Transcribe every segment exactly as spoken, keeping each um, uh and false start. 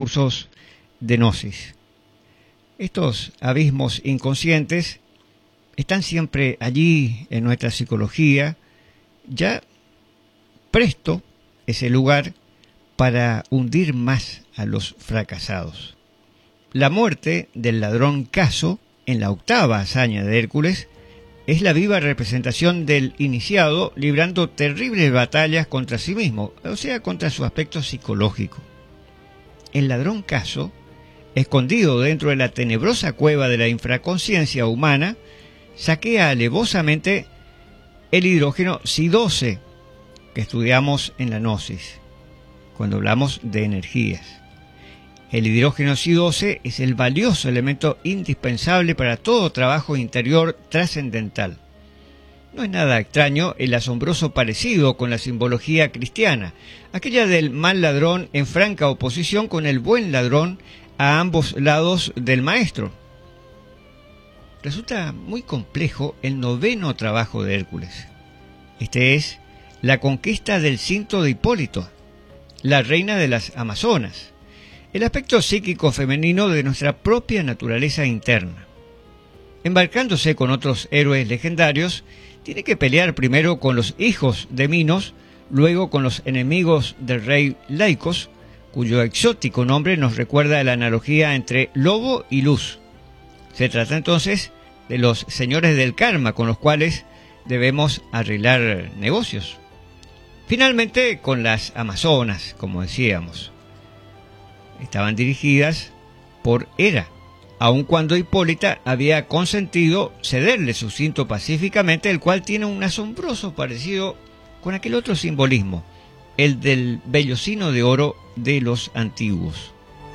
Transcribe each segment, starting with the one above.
recursos de gnosis. Estos abismos inconscientes están siempre allí en nuestra psicología, ya presto ese lugar para hundir más a los fracasados. La muerte del ladrón Caso, en la octava hazaña de Hércules, es la viva representación del iniciado librando terribles batallas contra sí mismo, o sea, contra su aspecto psicológico. El ladrón Caso, escondido dentro de la tenebrosa cueva de la infraconsciencia humana, saquea alevosamente el hidrógeno C doce, que estudiamos en la gnosis, cuando hablamos de energías. El hidrógeno C doce es el valioso elemento indispensable para todo trabajo interior trascendental. No es nada extraño el asombroso parecido con la simbología cristiana, aquella del mal ladrón en franca oposición con el buen ladrón a ambos lados del maestro. Resulta muy complejo el noveno trabajo de Hércules. Este es la conquista del cinto de Hipólito, la reina de las Amazonas, el aspecto psíquico femenino de nuestra propia naturaleza interna. Embarcándose con otros héroes legendarios, tiene que pelear primero con los hijos de Minos, luego con los enemigos del rey Laicos, cuyo exótico nombre nos recuerda la analogía entre lobo y luz. Se trata entonces de los señores del karma con los cuales debemos arreglar negocios. Finalmente, con las Amazonas, como decíamos. Estaban dirigidas por Hera, aun cuando Hipólita había consentido cederle su cinto pacíficamente, el cual tiene un asombroso parecido con aquel otro simbolismo, el del vellocino de oro de los antiguos.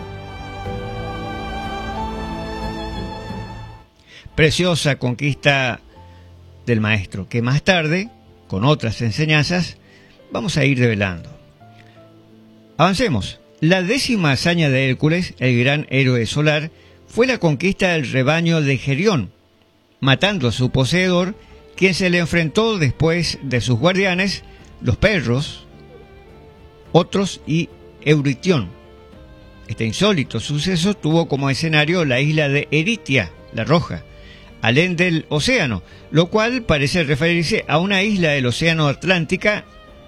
Preciosa conquista del maestro, que más tarde, con otras enseñanzas, vamos a ir develando. Avancemos. La décima hazaña de Hércules, el gran héroe solar, fue la conquista del rebaño de Gerión, matando a su poseedor, quien se le enfrentó después de sus guardianes, los perros, otros y Euritión. Este insólito suceso tuvo como escenario la isla de Eritia, la Roja, alén del océano, lo cual parece referirse a una isla del océano Atlántica,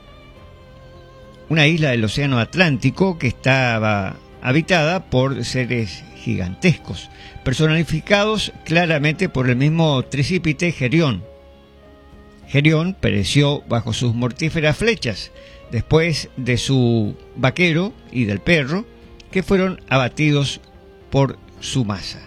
una isla del océano Atlántico que estaba habitada por seres gigantescos, personificados claramente por el mismo tricípite Gerión. Gerión pereció bajo sus mortíferas flechas, después de su vaquero y del perro, que fueron abatidos por su masa.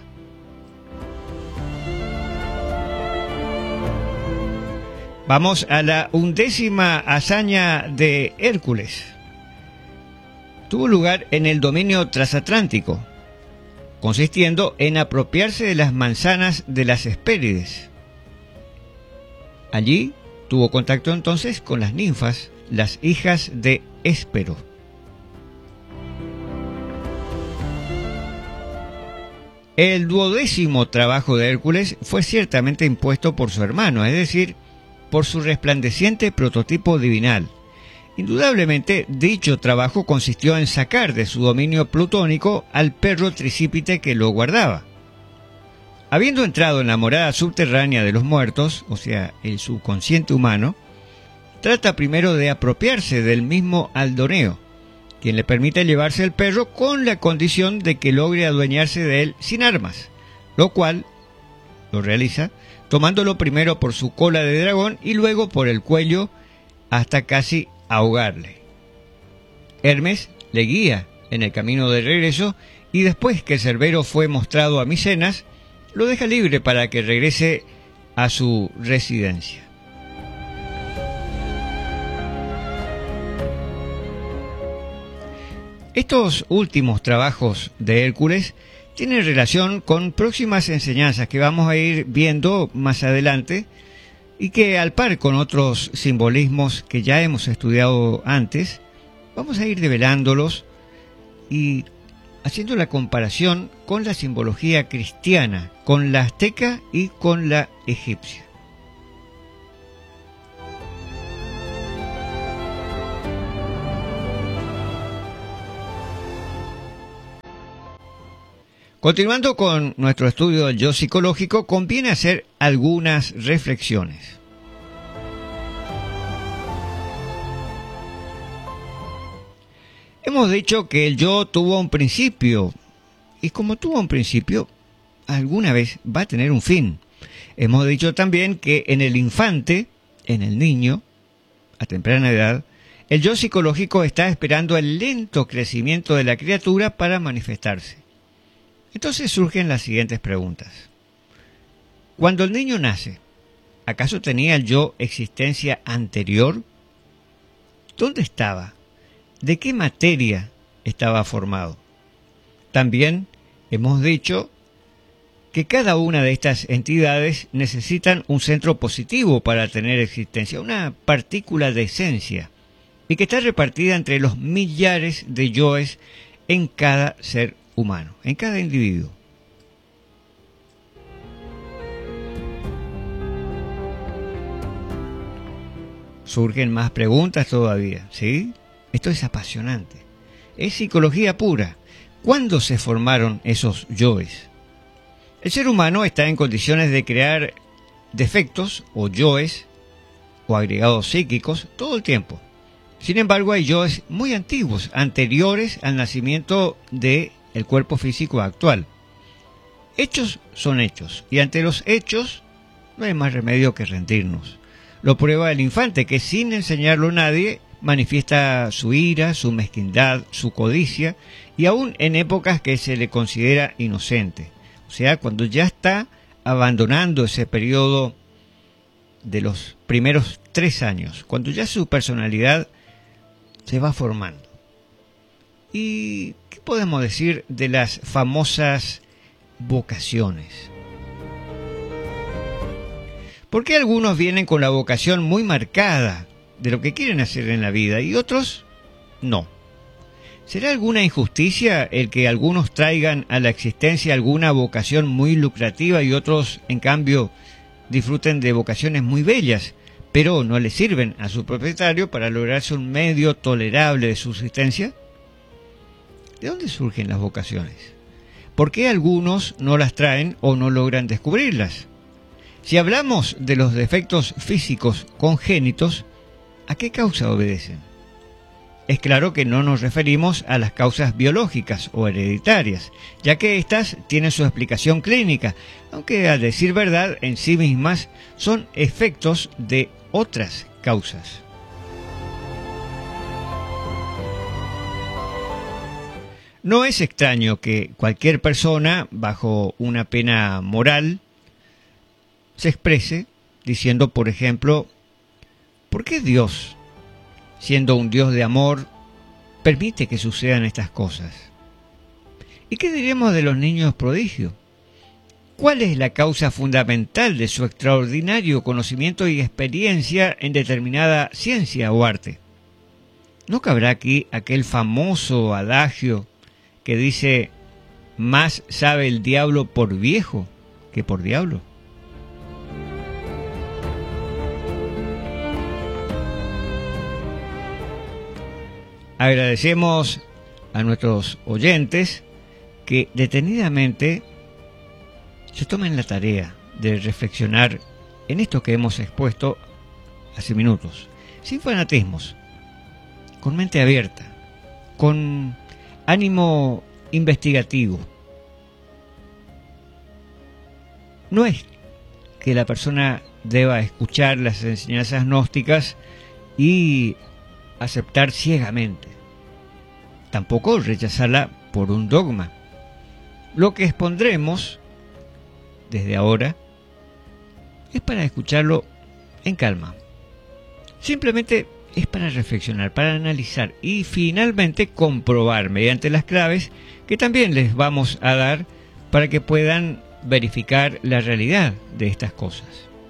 Vamos a la undécima hazaña de Hércules. Tuvo lugar en el dominio transatlántico, consistiendo en apropiarse de las manzanas de las Hespérides. Allí tuvo contacto entonces con las ninfas, las hijas de Héspero. El duodécimo trabajo de Hércules fue ciertamente impuesto por su hermano, es decir, por su resplandeciente prototipo divinal. Indudablemente, dicho trabajo consistió en sacar de su dominio plutónico al perro tricípite que lo guardaba. Habiendo entrado en la morada subterránea de los muertos, o sea, el subconsciente humano, trata primero de apropiarse del mismo Aldoneo, quien le permite llevarse el perro con la condición de que logre adueñarse de él sin armas, lo cual lo realiza tomándolo primero por su cola de dragón y luego por el cuello hasta casi ahogarle. Hermes le guía en el camino de regreso y después que Cerbero fue mostrado a Micenas, lo deja libre para que regrese a su residencia. Estos últimos trabajos de Hércules tienen relación con próximas enseñanzas que vamos a ir viendo más adelante y que, al par con otros simbolismos que ya hemos estudiado antes, vamos a ir develándolos y haciendo la comparación con la simbología cristiana, con la azteca y con la egipcia. Continuando con nuestro estudio del yo psicológico, conviene hacer algunas reflexiones. Hemos dicho que el yo tuvo un principio, y como tuvo un principio, alguna vez va a tener un fin. Hemos dicho también que en el infante, en el niño, a temprana edad, el yo psicológico está esperando el lento crecimiento de la criatura para manifestarse. Entonces surgen las siguientes preguntas. Cuando el niño nace, ¿acaso tenía el yo existencia anterior? ¿Dónde estaba? ¿De qué materia estaba formado? También hemos dicho que cada una de estas entidades necesitan un centro positivo para tener existencia, una partícula de esencia, y que está repartida entre los millares de yoes en cada ser humano, en cada individuo. Surgen más preguntas todavía, ¿sí? Esto es apasionante. Es psicología pura. ¿Cuándo se formaron esos yoes? El ser humano está en condiciones de crear defectos o yoes o agregados psíquicos todo el tiempo. Sin embargo, hay yoes muy antiguos, anteriores al nacimiento del cuerpo físico actual. Hechos son hechos, y ante los hechos no hay más remedio que rendirnos. Lo prueba el infante, que sin enseñarlo a nadie manifiesta su ira, su mezquindad, su codicia, y aún en épocas que se le considera inocente. O sea, cuando ya está abandonando ese periodo de los primeros tres años, cuando ya su personalidad se va formando. ¿Y qué podemos decir de las famosas vocaciones? ¿Por qué algunos vienen con la vocación muy marcada de lo que quieren hacer en la vida y otros no? ¿Será alguna injusticia el que algunos traigan a la existencia alguna vocación muy lucrativa y otros, en cambio, disfruten de vocaciones muy bellas, pero no le sirven a su propietario para lograrse un medio tolerable de subsistencia? ¿De dónde surgen las vocaciones? ¿Por qué algunos no las traen o no logran descubrirlas? Si hablamos de los defectos físicos congénitos, ¿a qué causa obedecen? Es claro que no nos referimos a las causas biológicas o hereditarias, ya que éstas tienen su explicación clínica, aunque a decir verdad en sí mismas son efectos de otras causas. No es extraño que cualquier persona, bajo una pena moral, se exprese diciendo, por ejemplo, ¿por qué Dios, siendo un Dios de amor, permite que sucedan estas cosas? ¿Y qué diremos de los niños prodigio? ¿Cuál es la causa fundamental de su extraordinario conocimiento y experiencia en determinada ciencia o arte? ¿No cabrá aquí aquel famoso adagio que dice, más sabe el diablo por viejo que por diablo? Agradecemos a nuestros oyentes que detenidamente se tomen la tarea de reflexionar en esto que hemos expuesto hace minutos, sin fanatismos, con mente abierta, con ánimo investigativo. No es que la persona deba escuchar las enseñanzas gnósticas y aceptar ciegamente, tampoco rechazarla por un dogma. Lo que expondremos desde ahora es para escucharlo en calma. Simplemente es para reflexionar, para analizar y finalmente comprobar mediante las claves que también les vamos a dar para que puedan verificar la realidad de estas cosas.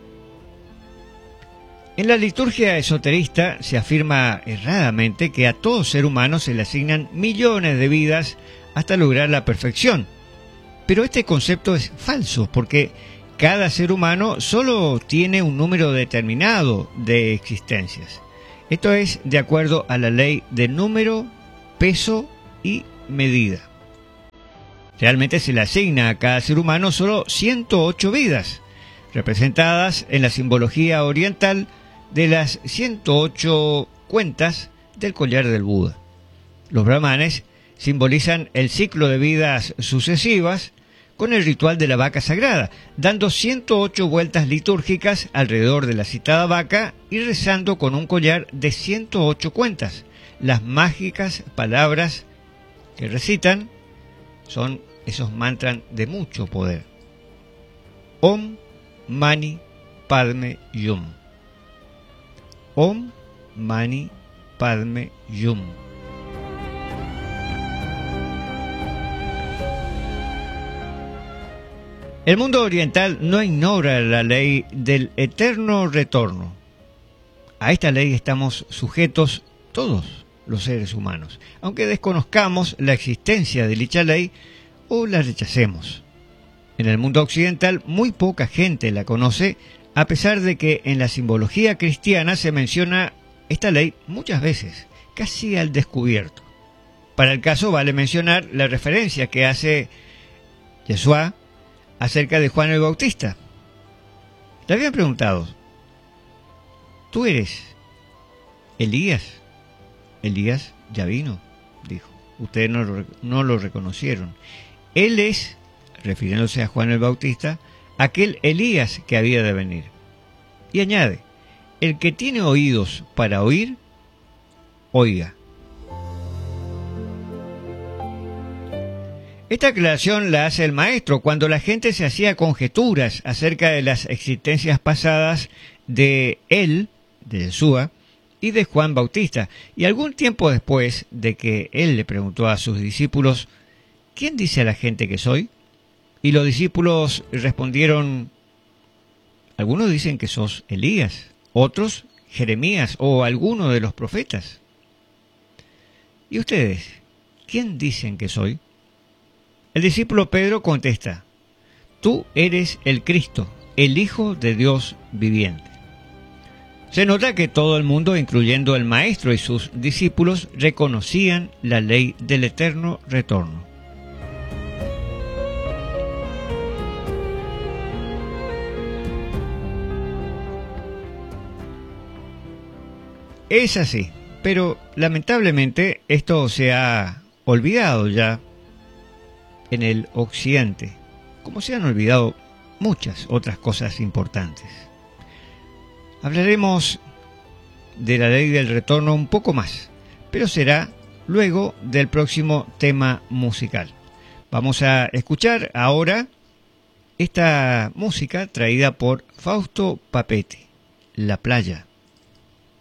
En la liturgia esoterista se afirma erradamente que a todo ser humano se le asignan millones de vidas hasta lograr la perfección. Pero este concepto es falso porque cada ser humano solo tiene un número determinado de existencias. Esto es de acuerdo a la ley de número, peso y medida. Realmente se le asigna a cada ser humano solo ciento ocho vidas, representadas en la simbología oriental de las ciento ocho cuentas del collar del Buda. Los brahmanes simbolizan el ciclo de vidas sucesivas con el ritual de la vaca sagrada, dando ciento ocho vueltas litúrgicas alrededor de la citada vaca y rezando con un collar de ciento ocho cuentas. Las mágicas palabras que recitan son esos mantras de mucho poder. Om Mani Padme Yum. Om Mani Padme Yum. El mundo oriental no ignora la ley del eterno retorno. A esta ley estamos sujetos todos los seres humanos, aunque desconozcamos la existencia de dicha ley o la rechacemos. En el mundo occidental muy poca gente la conoce, a pesar de que en la simbología cristiana se menciona esta ley muchas veces, casi al descubierto. Para el caso vale mencionar la referencia que hace Yeshua acerca de Juan el Bautista. Le habían preguntado: ¿tú eres Elías? Elías ya vino, dijo. Ustedes no lo, no lo reconocieron. Él es, refiriéndose a Juan el Bautista, aquel Elías que había de venir. Y añade: el que tiene oídos para oír, oiga. Esta aclaración la hace el maestro cuando la gente se hacía conjeturas acerca de las existencias pasadas de él, de Yeshua, y de Juan Bautista. Y algún tiempo después de que él le preguntó a sus discípulos: ¿quién dice a la gente que soy? Y los discípulos respondieron: algunos dicen que sos Elías, otros Jeremías o alguno de los profetas. ¿Y ustedes, quién dicen que soy? El discípulo Pedro contesta: tú eres el Cristo, el Hijo de Dios viviente. Se nota que todo el mundo, incluyendo el maestro y sus discípulos, reconocían la ley del eterno retorno. Es así, pero lamentablemente esto se ha olvidado ya en el occidente, como se han olvidado muchas otras cosas importantes. Hablaremos de la ley del retorno un poco más, pero será luego del próximo tema musical. Vamos a escuchar ahora esta música traída por Fausto Papetti, La Playa.